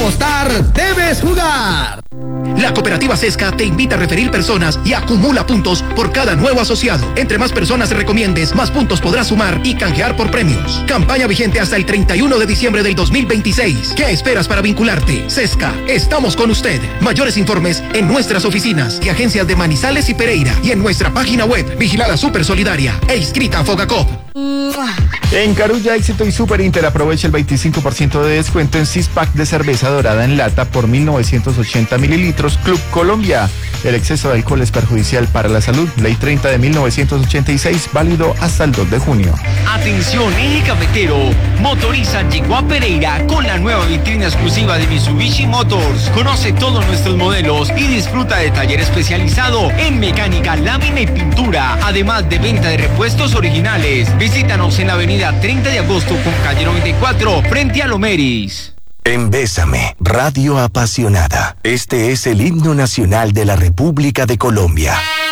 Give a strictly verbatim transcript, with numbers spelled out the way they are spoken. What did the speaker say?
apostar, debes jugar. La Cooperativa Sesca te invita a referir personas y acumula puntos por cada nuevo asociado. Entre más personas recomiendes, más puntos podrás sumar y canjear por premios. Campaña vigente hasta el treinta y uno de diciembre del dos mil veintiséis. ¿Qué esperas para vincularte? Sesca, estamos con usted. Mayores informes en nuestras oficinas y agencias de Manizales y Pereira y en nuestra página web, vigilada Super Solidaria e inscrita a Fogacop. En Carulla, Éxito y Super Inter aprovecha el veinticinco por ciento de descuento en six pack de cerveza dorada en lata por mil novecientos ochenta mililitros Club Colombia. El exceso de alcohol es perjudicial para la salud. Ley treinta de mil novecientos ochenta y seis, válido hasta el dos de junio. Atención, eje cafetero. Motoriza llegó a Pereira con la nueva vitrina exclusiva de Mitsubishi Motors. Conoce todos nuestros modelos y disfruta de taller especializado en mecánica, lámina y pintura, además de venta de repuestos originales. Visítanos en la avenida treinta de agosto con calle noventa y cuatro, frente a Lomeris. En Bésame, radio apasionada. Este es el himno nacional de la República de Colombia.